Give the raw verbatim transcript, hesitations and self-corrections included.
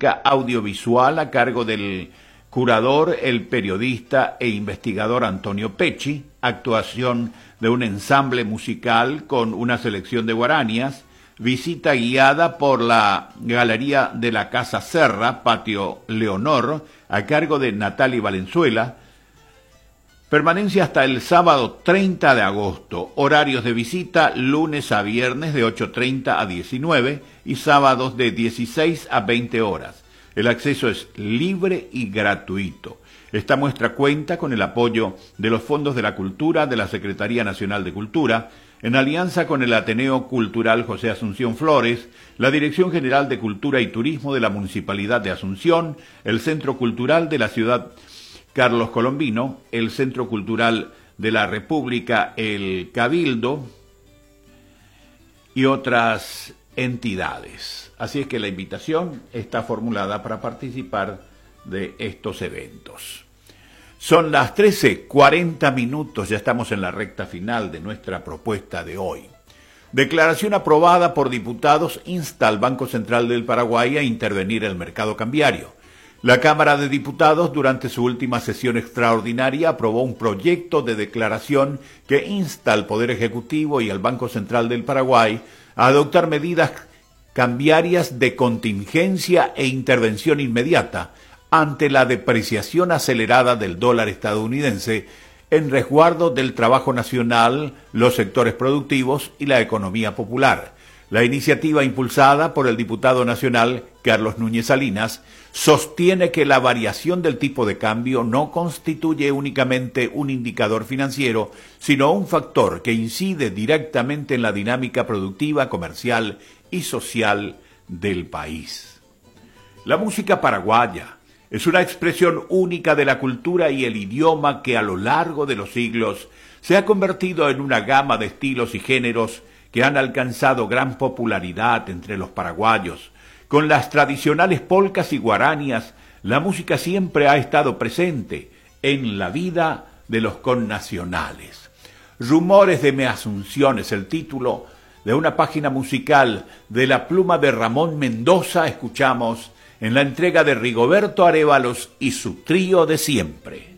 música audiovisual a cargo del curador, el periodista e investigador Antonio Pecci, actuación de un ensamble musical con una selección de guaranías, visita guiada por la Galería de la Casa Serra, Patio Leonor, a cargo de Natalie Valenzuela. Permanencia hasta el sábado treinta de agosto. Horarios de visita lunes a viernes de ocho treinta a diecinueve y sábados de dieciséis a veinte horas. El acceso es libre y gratuito. Esta muestra cuenta con el apoyo de los Fondos de la Cultura de la Secretaría Nacional de Cultura, en alianza con el Ateneo Cultural José Asunción Flores, la Dirección General de Cultura y Turismo de la Municipalidad de Asunción, el Centro Cultural de la Ciudad Carlos Colombino, el Centro Cultural de la República, el Cabildo y otras entidades. Así es que la invitación está formulada para participar de estos eventos. Son las trece cuarenta minutos, ya estamos en la recta final de nuestra propuesta de hoy. Declaración aprobada por diputados insta al Banco Central del Paraguay a intervenir el mercado cambiario. La Cámara de Diputados, durante su última sesión extraordinaria, aprobó un proyecto de declaración que insta al Poder Ejecutivo y al Banco Central del Paraguay a adoptar medidas cambiarias de contingencia e intervención inmediata ante la depreciación acelerada del dólar estadounidense en resguardo del trabajo nacional, los sectores productivos y la economía popular. La iniciativa impulsada por el diputado nacional Carlos Núñez Salinas sostiene que la variación del tipo de cambio no constituye únicamente un indicador financiero, sino un factor que incide directamente en la dinámica productiva, comercial y social del país. La música paraguaya es una expresión única de la cultura y el idioma que a lo largo de los siglos se ha convertido en una gama de estilos y géneros que han alcanzado gran popularidad entre los paraguayos. Con las tradicionales polcas y guaranias, la música siempre ha estado presente en la vida de los connacionales. Rumores de mi Asunción es el título de una página musical de la pluma de Ramón Mendoza. Escuchamos en la entrega de Rigoberto Arévalos y su trío de siempre.